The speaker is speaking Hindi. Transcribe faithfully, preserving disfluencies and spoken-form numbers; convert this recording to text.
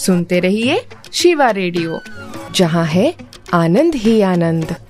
सुनते रहिए शिवा रेडियो, जहाँ है आनंद ही आनंद।